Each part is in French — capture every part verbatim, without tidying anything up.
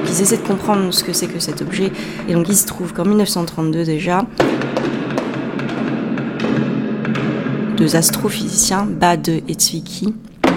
ils essaient de comprendre ce que c'est que cet objet. Et donc il se trouve qu'en dix-neuf cent trente-deux déjà, deux astrophysiciens, Bade et Zwicky,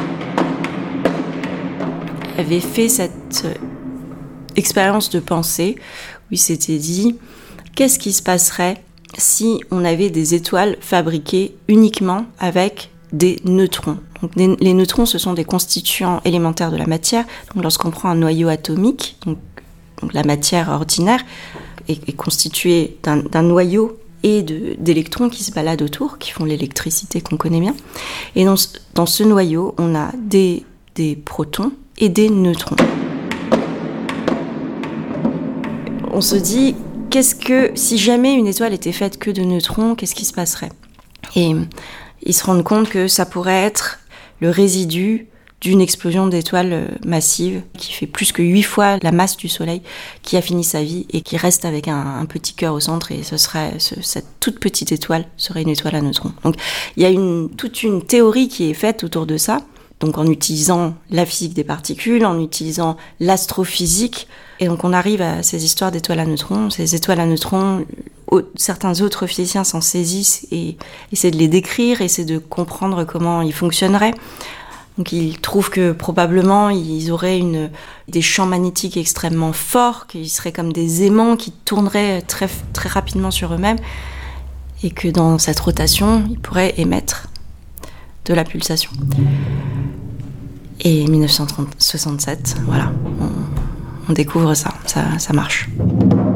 avaient fait cette expérience de pensée où ils s'étaient dit qu'est-ce qui se passerait si on avait des étoiles fabriquées uniquement avec des neutrons. Donc, les neutrons, ce sont des constituants élémentaires de la matière. Donc, lorsqu'on prend un noyau atomique, donc, donc la matière ordinaire est, est constituée d'un, d'un noyau et de, d'électrons qui se baladent autour, qui font l'électricité qu'on connaît bien. Et dans ce, dans ce noyau, on a des, des protons et des neutrons. On se dit, qu'est-ce que, si jamais une étoile était faite que de neutrons, qu'est-ce qui se passerait ? Et ils se rendent compte que ça pourrait être le résidu d'une explosion d'étoiles massive qui fait plus que huit fois la masse du Soleil, qui a fini sa vie et qui reste avec un, un petit cœur au centre, et ce serait, ce, cette toute petite étoile serait une étoile à neutrons. Donc il y a une, toute une théorie qui est faite autour de ça, donc en utilisant la physique des particules, en utilisant l'astrophysique, et donc on arrive à ces histoires d'étoiles à neutrons. Ces étoiles à neutrons, certains autres physiciens s'en saisissent et essaient de les décrire, essaient de comprendre comment ils fonctionneraient. Donc ils trouvent que probablement ils auraient une, des champs magnétiques extrêmement forts, qu'ils seraient comme des aimants qui tourneraient très, très rapidement sur eux-mêmes, et que dans cette rotation, ils pourraient émettre de la pulsation. Et dix-neuf cent soixante-sept, voilà, on, on découvre ça, ça, ça marche.